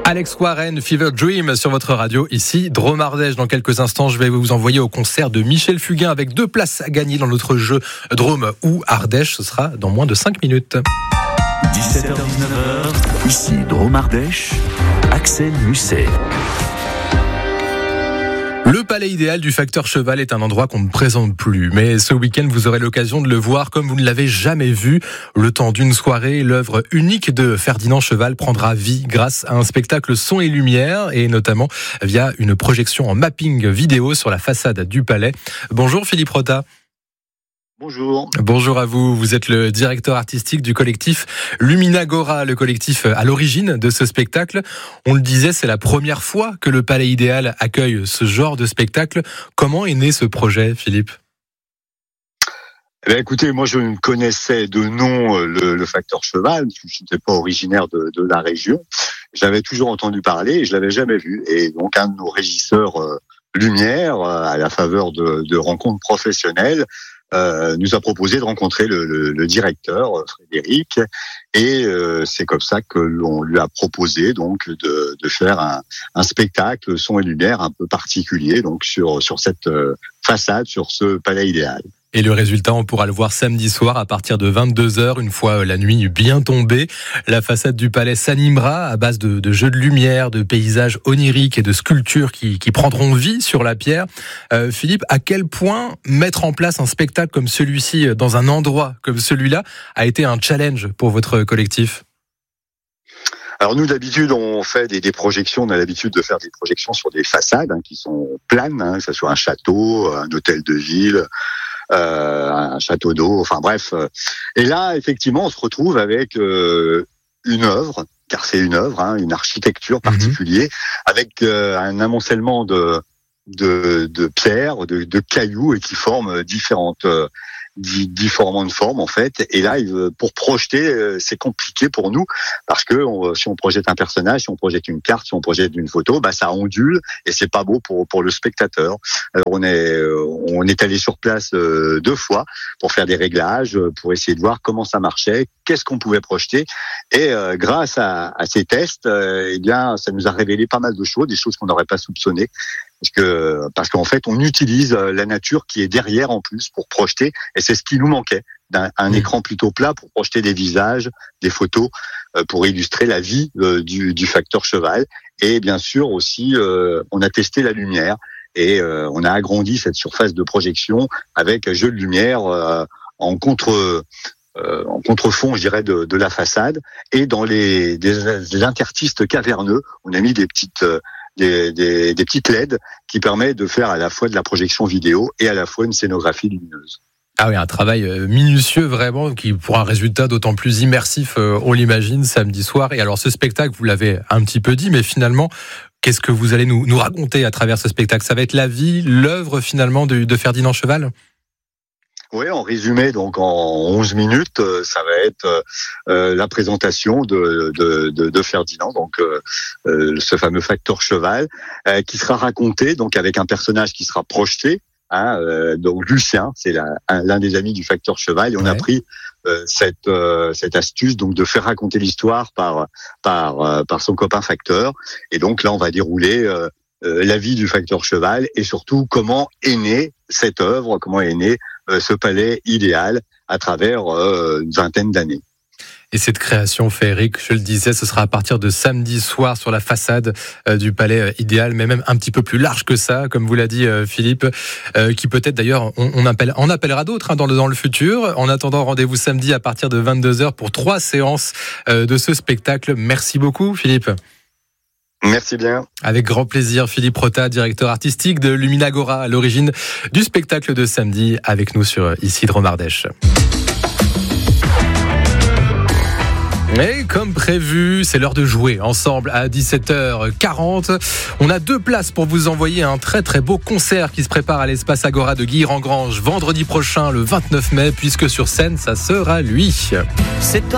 Alex Warren, Fever Dream sur votre radio, ici Drôme Ardèche. Dans quelques instants, je vais vous envoyer au concert de Michel Fugain avec 2 places à gagner dans notre jeu Drôme ou Ardèche. Ce sera dans moins de 5 minutes. 17h-19h, ici Drôme Ardèche, Axel Musset. Le palais idéal du Facteur Cheval est un endroit qu'on ne présente plus. Mais ce week-end, vous aurez l'occasion de le voir comme vous ne l'avez jamais vu. Le temps d'une soirée, l'œuvre unique de Ferdinand Cheval prendra vie grâce à un spectacle son et lumière et notamment via une projection en mapping vidéo sur la façade du palais. Bonjour Philippe Rota. Bonjour. Bonjour à vous. Vous êtes le directeur artistique du collectif Luminagora, le collectif à l'origine de ce spectacle. On le disait, c'est la première fois que le Palais Idéal accueille ce genre de spectacle. Comment est né ce projet, Philippe ? Écoutez, moi je connaissais de nom le Facteur Cheval, parce que je n'étais pas originaire de la région. J'avais toujours entendu parler et je l'avais jamais vu. Et donc un de nos régisseurs lumière, à la faveur de rencontres professionnelles, nous a proposé de rencontrer le directeur Frédéric, et c'est comme ça que l'on lui a proposé donc de faire un spectacle son et lumière un peu particulier donc sur cette façade, sur ce palais idéal. Et le résultat, on pourra le voir samedi soir à partir de 22h, une fois la nuit bien tombée. La façade du palais s'animera à base de jeux de lumière, de paysages oniriques et de sculptures qui prendront vie sur la pierre. Philippe, à quel point mettre en place un spectacle comme celui-ci dans un endroit comme celui-là a été un challenge pour votre collectif ? Alors nous d'habitude on fait des projections, on a l'habitude de faire des projections sur des façades qui sont planes, que ce soit un château, un hôtel de ville, un château d'eau, enfin bref. Et là, effectivement, on se retrouve avec une œuvre, car c'est une œuvre, une architecture particulière, avec un amoncellement de pierres, de cailloux, et qui forment différentes formes en fait. Et là, pour projeter, c'est compliqué pour nous parce que si on projette un personnage, si on projette une carte, si on projette une photo, ça ondule et c'est pas beau pour le spectateur. Alors on est allé sur place 2 fois pour faire des réglages, pour essayer de voir comment ça marchait, qu'est-ce qu'on pouvait projeter. Et grâce à ces tests, ça nous a révélé pas mal de choses, des choses qu'on n'aurait pas soupçonnées. Parce qu'en fait, on utilise la nature qui est derrière en plus pour projeter, et c'est ce qui nous manquait, un écran plutôt plat pour projeter des visages, des photos, pour illustrer la vie du Facteur Cheval. Et bien sûr aussi, on a testé la lumière et on a agrandi cette surface de projection avec un jeu de lumière en contrefond, je dirais, de la façade. Et dans des interstices caverneux, on a mis des petites LED qui permettent de faire à la fois de la projection vidéo et à la fois une scénographie lumineuse. Ah oui, un travail minutieux vraiment, qui pour un résultat d'autant plus immersif, on l'imagine, samedi soir. Et alors ce spectacle, vous l'avez un petit peu dit, mais finalement, qu'est-ce que vous allez nous raconter à travers ce spectacle ? Ça va être la vie, l'œuvre finalement de Ferdinand Cheval ? Oui, en résumé, donc en 11 minutes, ça va être la présentation de Ferdinand, donc ce fameux Facteur Cheval, qui sera raconté donc avec un personnage qui sera projeté. Donc Lucien, c'est l'un des amis du Facteur Cheval, et on a pris cette astuce donc de faire raconter l'histoire par son copain Facteur. Et donc là, on va dérouler la vie du Facteur Cheval et surtout comment est née cette œuvre, comment est né ce palais idéal à travers une vingtaine d'années. Et cette création féerique, je le disais, ce sera à partir de samedi soir sur la façade du palais idéal, mais même un petit peu plus large que ça, comme vous l'a dit Philippe, qui peut-être d'ailleurs, on appellera d'autres dans le futur. En attendant, rendez-vous samedi à partir de 22h pour 3 séances de ce spectacle. Merci beaucoup Philippe. Merci bien. Avec grand plaisir, Philippe Rota, directeur artistique de Luminagora, à l'origine du spectacle de samedi, avec nous sur ici Drôme Ardèche. Et comme prévu, c'est l'heure de jouer ensemble à 17h40. On a 2 places pour vous envoyer un très très beau concert qui se prépare à l'espace Agora de Guilherand-Granges vendredi prochain, le 29 mai, puisque sur scène, ça sera lui.